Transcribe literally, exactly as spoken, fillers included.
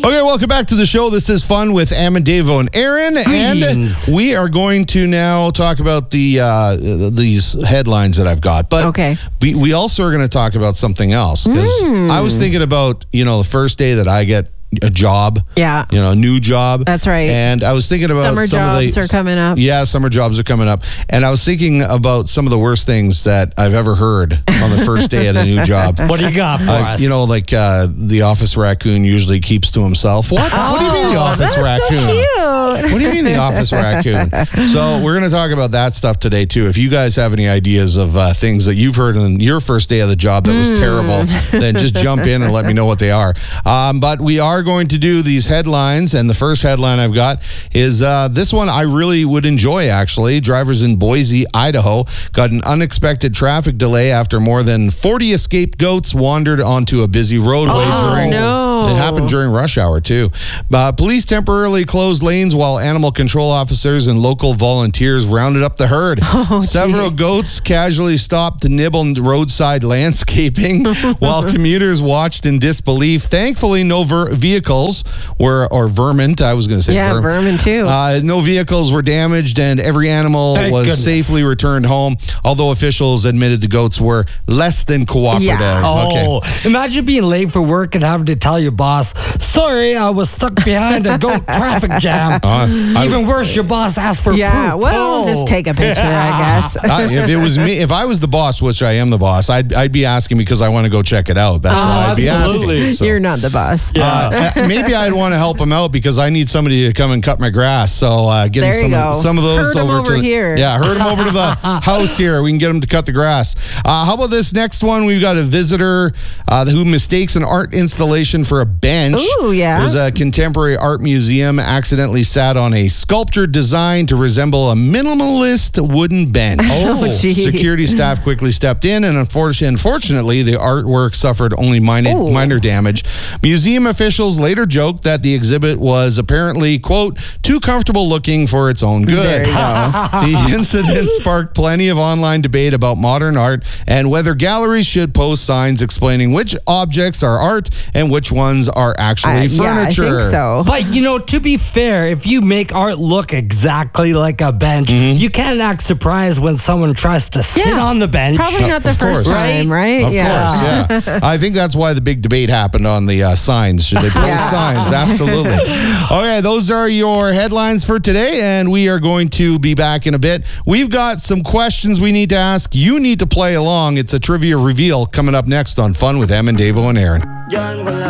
Okay, welcome back to the show. This is Fun with Am, Davo, and Aaron. Greetings. And we are going to now talk about the uh, these headlines that I've got. But okay. we, we also are going to talk about something else. Because Mm. I was thinking about, you know, the first day that I get a job. Yeah. You know, a new job. That's right. And I was thinking about Summer some jobs of the, are coming up. Yeah, summer jobs are coming up. And I was thinking about some of the worst things that I've ever heard on the first day at a new job. What do you got for Uh, us? you know, like uh, the office raccoon usually keeps to himself. What? what do you mean the office That's raccoon? so cute. What do you mean the office raccoon? So we're going to talk about that stuff today too. If you guys have any ideas of uh, things that you've heard on your first day of the job that was Mm. terrible, then just jump in and let me know what they are. Um, but we are going to do these headlines, and the first headline I've got is uh, this one I really would enjoy, actually. Drivers in Boise, Idaho got an unexpected traffic delay after more than forty escaped goats wandered onto a busy roadway Oh, during... no. It happened during rush hour, too. Uh, police temporarily closed lanes while animal control officers and local volunteers rounded up the herd. Oh, Several gee. goats casually stopped to nibble roadside landscaping while commuters watched in disbelief. Thankfully, no ver- vehicles were, or vermin, I was going to say Yeah, vermin. vermin too. Uh, no vehicles were damaged and every animal Thank was goodness. safely returned home, although officials admitted the goats were less than cooperative. Yeah. Oh, Okay. imagine being late for work and having to tell your boss, sorry, I was stuck behind a goat traffic jam. Uh, I- Even worse, your boss asked for yeah, proof. well, Oh. just take a picture, I guess. I, if it was me, if I was the boss, which I am the boss, I'd I'd be asking because I want to go check it out. That's Oh, why I'd be absolutely. asking. So, You're not the boss. uh, uh, maybe I'd want to help him out because I need somebody to come and cut my grass. So uh, getting There you some go. of, some of those Herd 'em over, over to here. yeah, herd them over to the house here. We can get them to cut the grass. Uh, how about this next one? We've got a visitor uh, who mistakes an art installation for a bench. Ooh, yeah. There's a contemporary art museum accidentally sat on a sculpture designed to resemble a minimalist wooden bench. Oh, gee. Security staff quickly stepped in, and unfortunately, unfortunately the artwork suffered only minor, Ooh. minor damage. Museum officials later joked that the exhibit was apparently, quote, too comfortable looking for its own good. There you go. The incident sparked plenty of online debate about modern art and whether galleries should post signs explaining which objects are art and which ones are actually I- yeah, I furniture. think so. But, you know, to be fair, if you make art look exactly like a bench, Mm-hmm. you can't act surprised when someone tries to sit Yeah. on the bench. Probably not the Of first course. time, right? Of yeah. course, yeah. I think that's why the big debate happened on the uh, signs. Should they post Yeah. signs? Absolutely. Okay, those are your headlines for today, and we are going to be back in a bit. We've got some questions we need to ask. You need to play along. It's a trivia reveal coming up next on Fun with Em and Davo and Aaron.